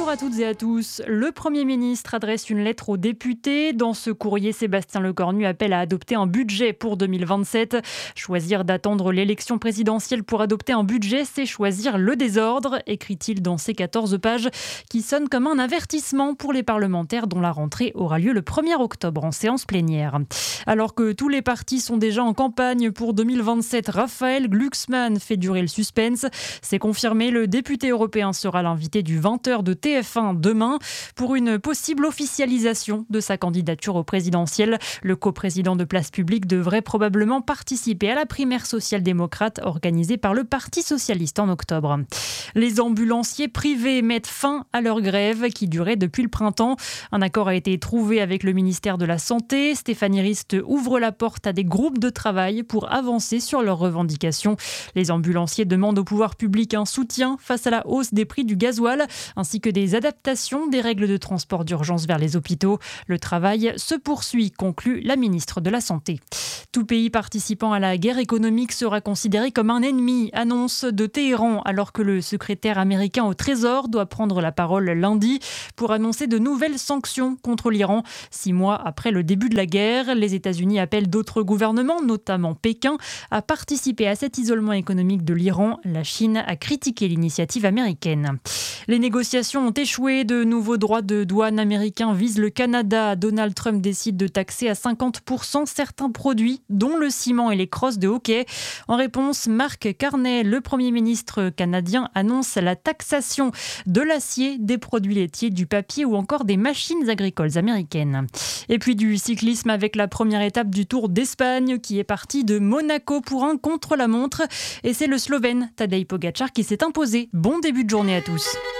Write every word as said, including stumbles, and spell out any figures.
Bonjour à toutes et à tous. Le Premier ministre adresse une lettre aux députés. Dans ce courrier, Sébastien Lecornu appelle à adopter un budget pour deux mille vingt-sept. Choisir d'attendre l'élection présidentielle pour adopter un budget, c'est choisir le désordre, écrit-il dans ces quatorze pages qui sonnent comme un avertissement pour les parlementaires dont la rentrée aura lieu le premier octobre en séance plénière. Alors que tous les partis sont déjà en campagne pour deux mille vingt-sept, Raphaël Glucksmann fait durer le suspense. C'est confirmé, le député européen sera l'invité du vingt heures de T F un demain pour une possible officialisation de sa candidature au présidentiel. Le coprésident de Place Publique devrait probablement participer à la primaire social-démocrate organisée par le Parti socialiste en octobre. Les ambulanciers privés mettent fin à leur grève qui durait depuis le printemps. Un accord a été trouvé avec le ministère de la Santé. Stéphanie Rist ouvre la porte à des groupes de travail pour avancer sur leurs revendications. Les ambulanciers demandent au pouvoir public un soutien face à la hausse des prix du gasoil, ainsi que des adaptations des règles de transport d'urgence vers les hôpitaux. Le travail se poursuit, conclut la ministre de la Santé. Tout pays participant à la guerre économique sera considéré comme un ennemi, annonce de Téhéran, alors que le secrétaire américain au Trésor doit prendre la parole lundi pour annoncer de nouvelles sanctions contre l'Iran. Six mois après le début de la guerre, les États-Unis appellent d'autres gouvernements, notamment Pékin, à participer à cet isolement économique de l'Iran. La Chine a critiqué l'initiative américaine. Les négociations ont échoué. De nouveaux droits de douane américains visent le Canada. Donald Trump décide de taxer à cinquante pour cent certains produits, dont le ciment et les crosses de hockey. En réponse, Mark Carney, le Premier ministre canadien, annonce la taxation de l'acier, des produits laitiers, du papier ou encore des machines agricoles américaines. Et puis du cyclisme avec la première étape du Tour d'Espagne qui est partie de Monaco pour un contre-la-montre. Et c'est le Slovène Tadej Pogačar qui s'est imposé. Bon début de journée à tous.